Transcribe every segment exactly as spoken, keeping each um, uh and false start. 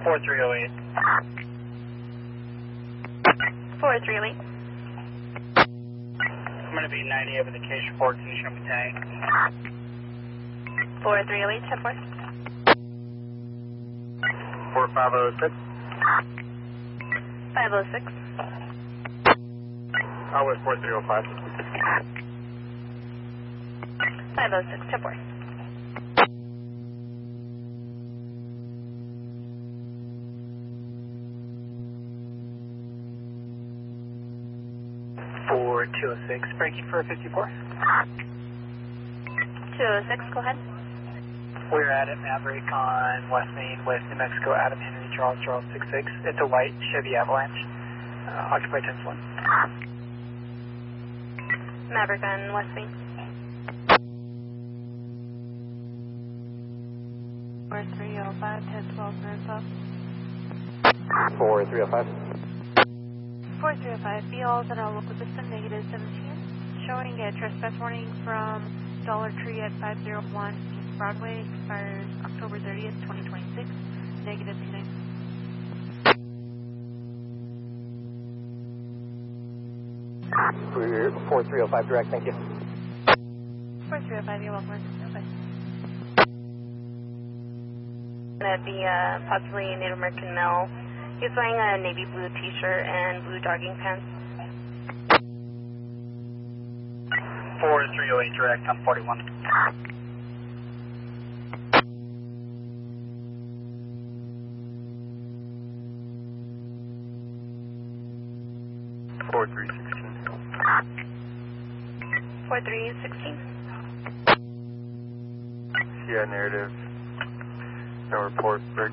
four three oh eight. four three oh eight. I'm going to be ninety over the case report. Can you show me tag? four three oh eight, ten four. four five oh six. five oh six. I was four three oh five. five oh six, ten four. four two oh six, breaking for fifty-four. two oh six, go ahead. We're at it, Maverick on West Main, West New Mexico, Adam Henry, Charles, Charles six six. It's a white Chevy Avalanche, uh, occupied ten one. Maverick on West Main. four three oh five, ten twelve, north south. four three oh five. four three oh five, be all at our local system, negative seventeen. Showing a trespass warning from Dollar Tree at five oh one East Broadway, expires October thirtieth, twenty twenty-six, negative P nine. four three oh five direct, thank you. four three oh five, you're welcome. Okay. Gonna be uh, possibly a Native American male. He's wearing a navy blue t-shirt and blue jogging pants. four three oh eight direct, I'm forty-one. four three sixteen. four three sixteen. Yeah, narrative. No report, break.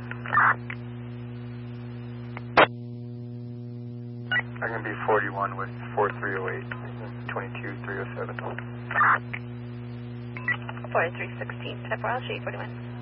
I'm going to be forty-one with four three oh eight, twenty-two three oh seven. four three sixteen, ten four, I'll show you forty-one.